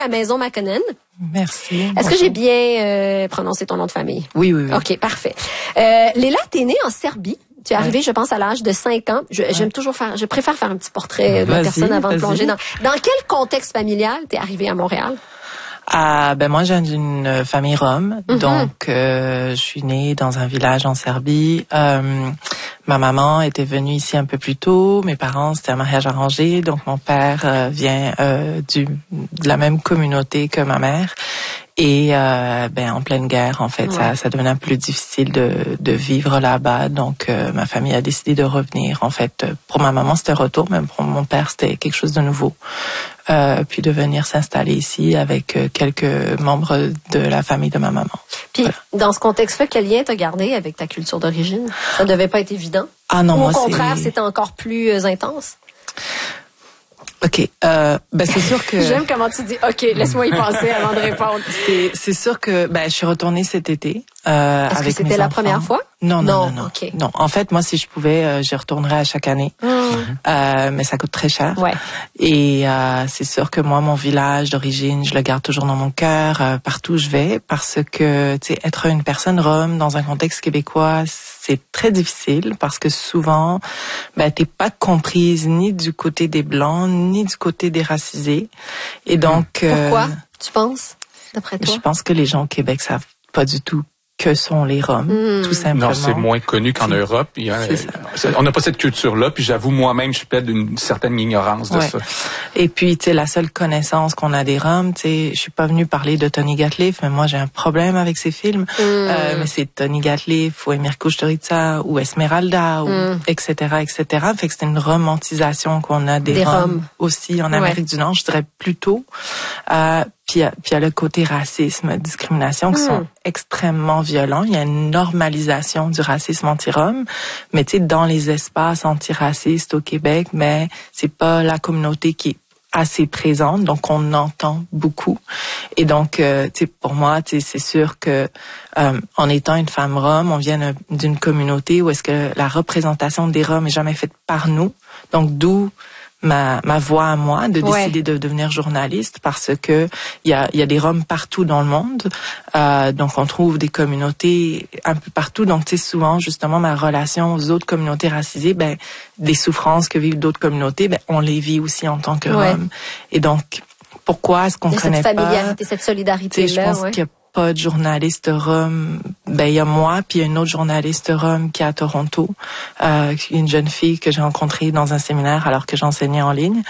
à Maison Makonnen. Merci. Est-ce que j'ai bien prononcé ton nom de famille? Oui. OK, parfait. Léla, t'es née en Serbie. Tu es arrivée, je pense, à l'âge de 5 ans. Je préfère faire un petit portrait de la personne avant de plonger dans quel contexte familial t'es arrivée à Montréal? Moi, je viens d'une famille rom, donc je suis née dans un village en Serbie. Ma maman était venue ici un peu plus tôt. Mes parents, c'était un mariage arrangé, donc mon père vient de la même communauté que ma mère. Et en pleine guerre, en fait, ça devenait plus difficile de vivre là-bas. Donc, ma famille a décidé de revenir. En fait, pour ma maman, c'était un retour, même pour mon père, c'était quelque chose de nouveau. Puis de venir s'installer ici avec quelques membres de la famille de ma maman. Puis, dans ce contexte-là, quel lien t'as gardé avec ta culture d'origine? Ça devait pas être évident? Ah non, ou au contraire, c'était encore plus intense? OK. C'est sûr que... J'aime comment tu dis « OK, laisse-moi y penser avant de répondre ». C'est sûr que je suis retournée cet été Est-ce avec que c'était la première fois? Non. Okay. Non, en fait, moi, si je pouvais, j'y retournerais à chaque année. Mais ça coûte très cher. Ouais. Et c'est sûr que moi, mon village d'origine, je le garde toujours dans mon cœur, partout où je vais, parce que, tu sais, être une personne rom dans un contexte québécois, c'est très difficile parce que souvent, t'es pas comprise ni du côté des Blancs, ni du côté des racisés. Et donc... Pourquoi, tu penses, d'après toi? Je pense que les gens au Québec savent pas du tout que sont les Roms, tout simplement. Non, c'est moins connu qu'en Europe. On n'a pas cette culture-là, puis j'avoue, moi-même, je plaide d'une certaine ignorance de ça. Et puis, tu sais, la seule connaissance qu'on a des Roms, tu sais, je suis pas venue parler de Tony Gatliff, mais moi, j'ai un problème avec ces films. Mais c'est Tony Gatliff, ou Emir Kusturica, ou Esmeralda, ou etc., etc. Fait que c'est une romantisation qu'on a des Roms aussi en Amérique du Nord, je dirais plutôt. Puis il y a le côté racisme, discrimination qui sont extrêmement violents. Il y a une normalisation du racisme anti-rom, mais tu sais, dans les espaces antiracistes au Québec, mais c'est pas la communauté qui est assez présente, donc on entend beaucoup. Et donc, tu sais, pour moi, tu sais, c'est sûr que en étant une femme rom, on vient d'une communauté où est-ce que la représentation des Roms est jamais faite par nous. Donc, d'où ma voix à moi de décider de devenir journaliste, parce que il y a des Roms partout dans le monde, donc on trouve des communautés un peu partout. Donc tu sais, souvent justement ma relation aux autres communautés racisées, des souffrances que vivent d'autres communautés, on les vit aussi en tant que Roms. Et donc pourquoi est-ce qu'on connaît pas cette familiarité, cette solidarité là? Je pense qu'il y a pas de journaliste rom. Il y a moi, puis il y a une autre journaliste rom qui est à Toronto, une jeune fille que j'ai rencontrée dans un séminaire alors que j'enseignais en ligne,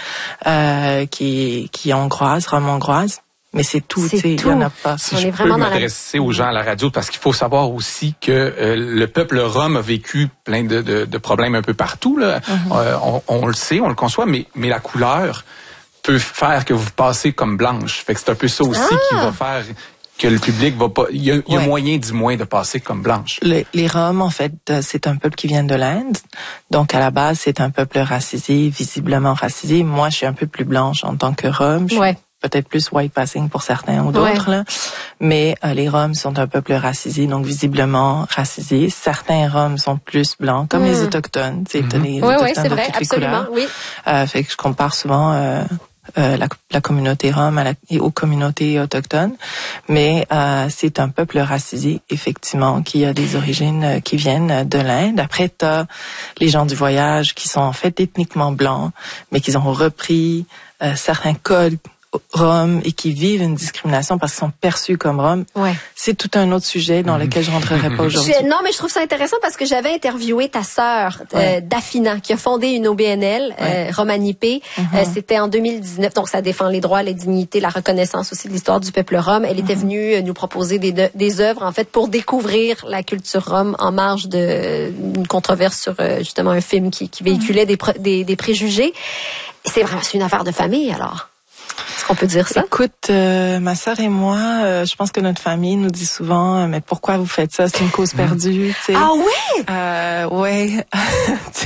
qui est hongroise, rom-hongroise. Mais c'est tout, tu sais, il y en a pas. Si je peux m'adresser aux gens à la radio, parce qu'il faut savoir aussi que le peuple rom a vécu plein de problèmes un peu partout, là. On le sait, on le conçoit, mais la couleur peut faire que vous passez comme blanche. Fait que c'est un peu ça aussi qui va faire que le public va pas... Il y a moyen, du moins, de passer comme blanche. Les Roms, en fait, c'est un peuple qui vient de l'Inde. Donc, à la base, c'est un peuple racisé, visiblement racisé. Moi, je suis un peu plus blanche en tant que Rom. Je suis peut-être plus white passing pour certains ou d'autres, là. Mais les Roms sont un peuple racisé, donc visiblement racisé. Certains Roms sont plus blancs, comme les Autochtones. Tu sais, les Autochtones c'est vrai, absolument, fait que je compare souvent... la communauté rom aux communautés autochtones, mais c'est un peuple racisé, effectivement, qui a des origines qui viennent de l'Inde. Après, t'as les gens du voyage qui sont en fait ethniquement blancs, mais qui ont repris certains codes Roms et qui vivent une discrimination parce qu'ils sont perçus comme Roms. C'est tout un autre sujet dans lequel je rentrerai pas aujourd'hui. Non, mais je trouve ça intéressant parce que j'avais interviewé ta sœur, Dafina, qui a fondé une OBNL, Romanipé. C'était en 2019, donc ça défend les droits, la dignité, la reconnaissance aussi de l'histoire du peuple rom. Elle était venue nous proposer des œuvres, en fait, pour découvrir la culture rom en marge d'une controverse sur justement un film qui véhiculait des préjugés. C'est une affaire de famille, alors. Est-ce qu'on peut dire ça? Écoute, ma sœur et moi, je pense que notre famille nous dit souvent, mais pourquoi vous faites ça? C'est une cause perdue, tu sais. Ah oui? Ouais.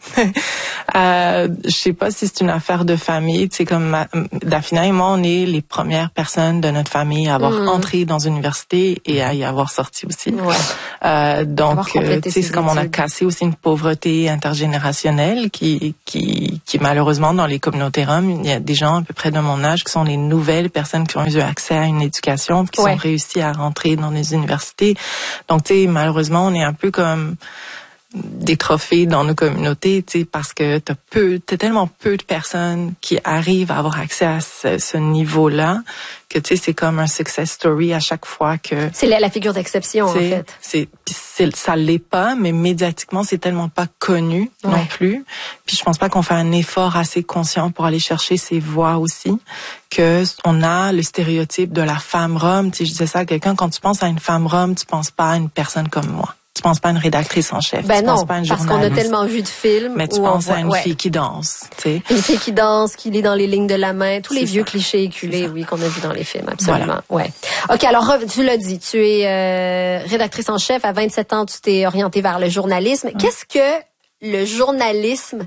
Je sais pas si c'est une affaire de famille. Tu sais, comme Daphina et moi, on est les premières personnes de notre famille à avoir entré dans une université et à y avoir sorti aussi. Ouais. Donc, tu sais, c'est comme on a cassé aussi une pauvreté intergénérationnelle qui malheureusement dans les communautés roms, il y a des gens à peu près de mon âge qui sont les nouvelles personnes qui ont eu accès à une éducation, qui ont réussi à rentrer dans les universités. Donc, tu sais, malheureusement, on est un peu comme des trophées dans nos communautés, tu sais, parce que t'as tellement peu de personnes qui arrivent à avoir accès à ce niveau-là que, tu sais, c'est comme un success story à chaque fois que... C'est la figure d'exception, en fait. Ça l'est pas, mais médiatiquement, c'est tellement pas connu non plus. Puis je pense pas qu'on fait un effort assez conscient pour aller chercher ces voix aussi, que on a le stéréotype de la femme rome. Tu sais, je disais ça à quelqu'un, quand tu penses à une femme rome, tu penses pas à une personne comme moi. Tu penses pas à une rédactrice en chef. Ben tu non, penses pas à une parce journaliste. qu'on a tellement vu de films. Mais tu penses à une fille qui danse, tu sais. Une fille qui danse, qui lit dans les lignes de la main, tous les vieux clichés éculés, oui, qu'on a vu dans les films, absolument. Voilà. Ouais. OK, alors tu l'as dit, tu es rédactrice en chef. À 27 ans, tu t'es orientée vers le journalisme. Qu'est-ce que le journalisme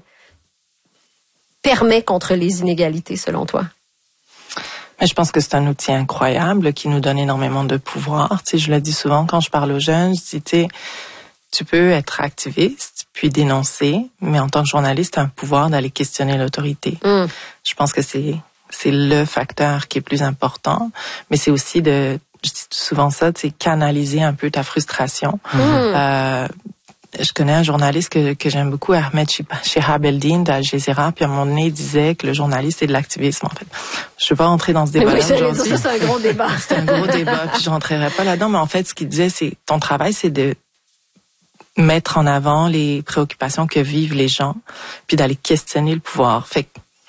permet contre les inégalités, selon toi? Mais je pense que c'est un outil incroyable qui nous donne énormément de pouvoir. Tu sais, je le dis souvent quand je parle aux jeunes, je dis, tu sais, tu peux être activiste puis dénoncer, mais en tant que journaliste, tu as un pouvoir d'aller questionner l'autorité. Je pense que c'est le facteur qui est plus important, mais c'est aussi je dis souvent ça, tu sais, canaliser un peu ta frustration. Je connais un journaliste que j'aime beaucoup, Ahmed Shihab Eldin d'Al Jazeera, puis à un moment donné, il disait que le journaliste, c'est de l'activisme, en fait. Je ne vais pas rentrer dans ce débat-là aujourd'hui. C'est un gros débat. C'est un gros débat, puis je rentrerai pas là-dedans, mais en fait, ce qu'il disait, c'est ton travail, c'est de mettre en avant les préoccupations que vivent les gens, puis d'aller questionner le pouvoir. Fait que,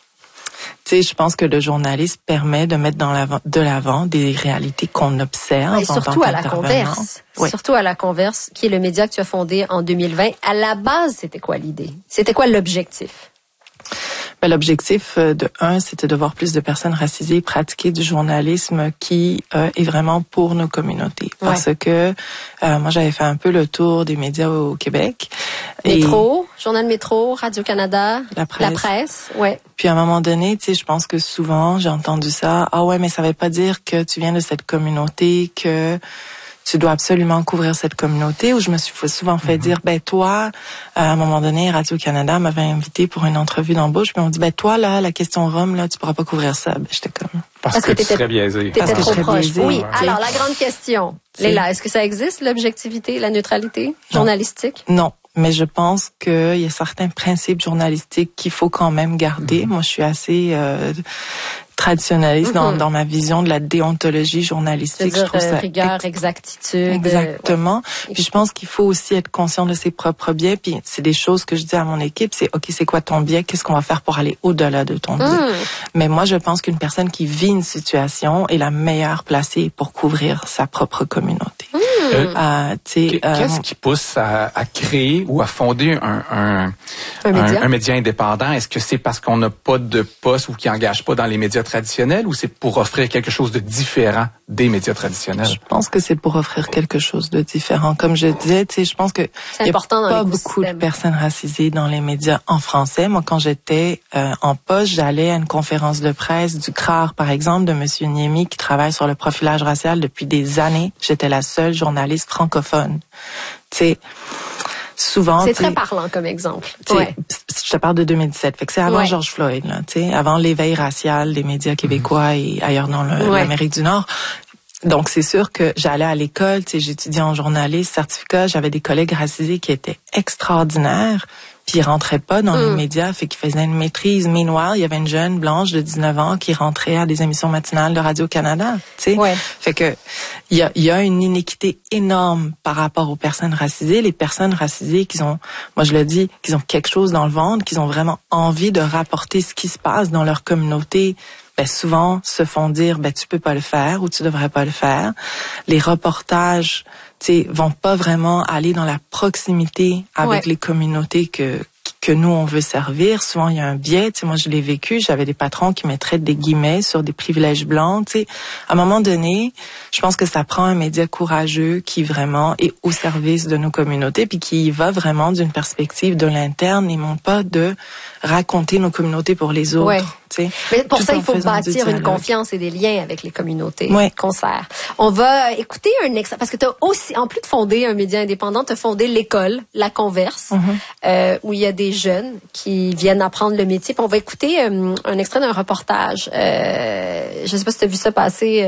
tu sais, je pense que le journalisme permet de mettre de l'avant des réalités qu'on observe. Et surtout à La Converse. Oui. Surtout à La Converse, qui est le média que tu as fondé en 2020. À la base, c'était quoi l'idée? C'était quoi l'objectif? Ben, l'objectif c'était de voir plus de personnes racisées pratiquer du journalisme qui est vraiment pour nos communautés. Parce que moi, j'avais fait un peu le tour des médias au Québec. Métro, Journal Métro, Radio-Canada, la presse, ouais. Puis à un moment donné, tu sais, je pense que souvent, j'ai entendu ça. Ah ouais, mais ça veut pas dire que tu viens de cette communauté, que tu dois absolument couvrir cette communauté. Ou je me suis souvent fait dire, ben toi, à un moment donné, Radio-Canada m'avait invité pour une entrevue d'embauche, puis on dit, ben toi, là, la question Rome, là, tu pourras pas couvrir ça. Ben j'étais comme... Parce que tu serais biaisé. T'étais trop proche. Oui. Alors, la grande question. Léla, est-ce que ça existe, l'objectivité, la neutralité journalistique? Non. Mais je pense qu'il y a certains principes journalistiques qu'il faut quand même garder. Moi, je suis assez traditionnaliste dans ma vision de la déontologie journalistique. C'est-à-dire, je trouve ça rigueur, exactitude. Exactement. Puis je pense qu'il faut aussi être conscient de ses propres biais. Puis c'est des choses que je dis à mon équipe, c'est OK, c'est quoi ton biais? Qu'est-ce qu'on va faire pour aller au-delà de ton biais? Mais moi, je pense qu'une personne qui vit une situation est la meilleure placée pour couvrir sa propre communauté. Qu'est-ce qui pousse à créer ou à fonder un média indépendant? Est-ce que c'est parce qu'on n'a pas de poste ou qu'il n'engage pas dans les médias traditionnels, ou c'est pour offrir quelque chose de différent des médias traditionnels? Je pense que c'est pour offrir quelque chose de différent. Comme je disais, tu sais, je pense que il y a pas beaucoup de personnes racisées dans les médias en français. Moi, quand j'étais en poste, j'allais à une conférence de presse du CRAR, par exemple, de Monsieur Niemi, qui travaille sur le profilage racial depuis des années. J'étais la seule journaliste francophone. Tu sais, souvent, c'est très parlant comme exemple. Je te parle de 2017, fait que c'est avant George Floyd, là, tu sais, avant l'éveil racial des médias québécois et ailleurs dans l'Amérique du Nord. Donc c'est sûr que j'allais à l'école, tu sais, j'étudiais en journalisme, certificat, j'avais des collègues racisés qui étaient extraordinaires. Puis ils rentraient pas dans les médias, fait qu'ils faisaient une maîtrise. Meanwhile, il y avait une jeune blanche de 19 ans qui rentrait à des émissions matinales de Radio-Canada, tu sais. Fait que il y a une inéquité énorme par rapport aux personnes racisées. Les personnes racisées qui ont, moi je le dis, qui ont quelque chose dans le ventre, qui ont vraiment envie de rapporter ce qui se passe dans leur communauté, ben souvent se font dire, ben tu peux pas le faire ou tu devrais pas le faire. Les reportages, tu sais, vont pas vraiment aller dans la proximité avec les communautés que nous on veut servir, souvent il y a un biais. Tu sais, moi je l'ai vécu, j'avais des patrons qui mettraient des guillemets sur des privilèges blancs. Tu sais, à un moment donné, je pense que ça prend un média courageux qui vraiment est au service de nos communautés, puis qui va vraiment d'une perspective de l'interne et non pas de raconter nos communautés pour les autres. Ouais. Tu sais, mais pour ça, il faut faisant bâtir une confiance et des liens avec les communautés qu'on sert. On va écouter un extrait, parce que tu as aussi, en plus de fonder un média indépendant, tu as fondé l'école, La Converse, où il y a des jeunes qui viennent apprendre le métier. Puis on va écouter un extrait d'un reportage. Je sais pas si tu as vu ça passer